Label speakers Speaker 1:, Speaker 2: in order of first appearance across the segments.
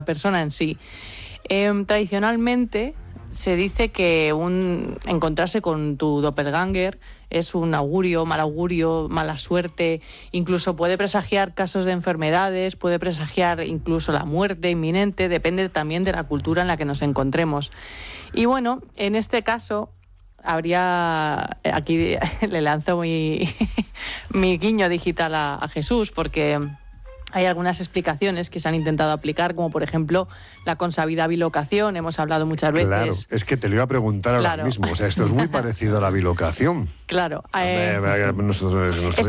Speaker 1: persona en sí. Tradicionalmente se dice que encontrarse con tu doppelganger es un augurio, mala suerte, incluso puede presagiar casos de enfermedades, puede presagiar incluso la muerte inminente, depende también de la cultura en la que nos encontremos. Y bueno, en este caso aquí le lanzo mi guiño digital a Jesús, porque hay algunas explicaciones que se han intentado aplicar, como por ejemplo la consabida bilocación, hemos hablado muchas veces.
Speaker 2: Claro, es que te lo iba a preguntar ahora mismo, o sea, esto es muy parecido a la bilocación.
Speaker 1: Claro.
Speaker 2: Es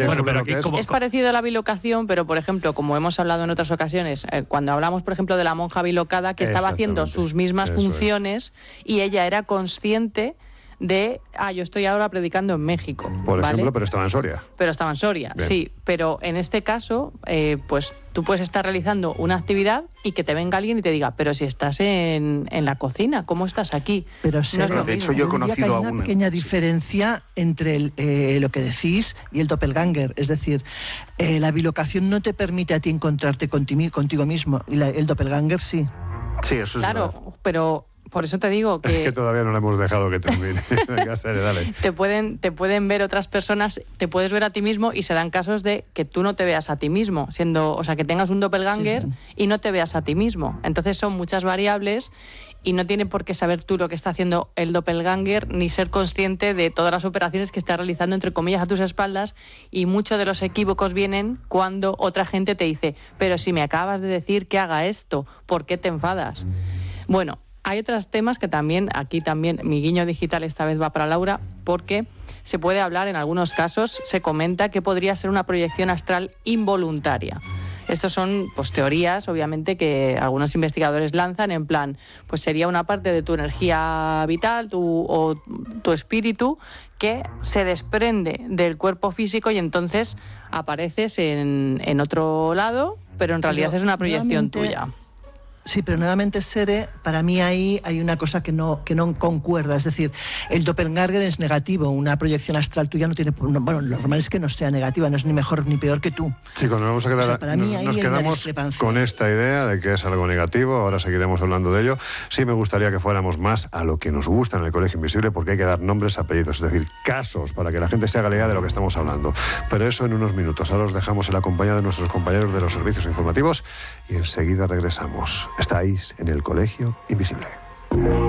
Speaker 1: parecido a la bilocación, pero por ejemplo, como hemos hablado en otras ocasiones, cuando hablamos por ejemplo de la monja bilocada, que estaba haciendo sus mismas funciones y ella era consciente de, yo estoy ahora predicando en México.
Speaker 2: Por ejemplo,
Speaker 1: ¿vale?
Speaker 2: pero estaba en Soria.
Speaker 1: Pero estaba en Soria, bien. Sí. Pero en este caso, pues tú puedes estar realizando una actividad y que te venga alguien y te diga, pero si estás en la cocina, ¿cómo estás aquí?
Speaker 3: Pero
Speaker 1: no es lo
Speaker 3: de
Speaker 1: mismo.
Speaker 3: hecho, yo he conocido a una pequeña diferencia entre lo que decís y el doppelganger. Es decir, la bilocación no te permite a ti encontrarte contigo mismo, y el doppelganger sí.
Speaker 2: Sí, eso es
Speaker 1: claro,
Speaker 2: verdad.
Speaker 1: Pero por eso te digo que...
Speaker 2: Es que todavía no la hemos dejado que termine. Venga, Sere, dale.
Speaker 1: Te pueden ver otras personas, te puedes ver a ti mismo, y se dan casos de que tú no te veas a ti mismo, o sea, que tengas un doppelganger y no te veas a ti mismo. Entonces son muchas variables y no tiene por qué saber tú lo que está haciendo el doppelganger, ni ser consciente de todas las operaciones que está realizando, entre comillas, a tus espaldas, y muchos de los equívocos vienen cuando otra gente te dice, pero si me acabas de decir que haga esto, ¿por qué te enfadas? Bueno, hay otros temas que aquí mi guiño digital esta vez va para Laura, porque se puede hablar, en algunos casos, se comenta que podría ser una proyección astral involuntaria. Estos son teorías, obviamente, que algunos investigadores lanzan en plan, pues sería una parte de tu energía vital o tu espíritu que se desprende del cuerpo físico y entonces apareces en otro lado, pero en realidad es una proyección tuya.
Speaker 3: Sí, pero nuevamente, Sere, para mí ahí hay una cosa que no concuerda. Es decir, el doppelganger es negativo, una proyección astral tuya no tiene... Bueno, lo normal es que no sea negativa, no es ni mejor ni peor que tú.
Speaker 2: Sí, cuando vamos a quedar,
Speaker 3: o sea, para mí
Speaker 2: nos quedamos con esta idea de que es algo negativo, ahora seguiremos hablando de ello. Sí me gustaría que fuéramos más a lo que nos gusta en el Colegio Invisible, porque hay que dar nombres, apellidos, es decir, casos, para que la gente se haga la idea de lo que estamos hablando. Pero eso en unos minutos. Ahora os dejamos en la compañía de nuestros compañeros de los servicios informativos y enseguida regresamos. Estáis en el Colegio Invisible.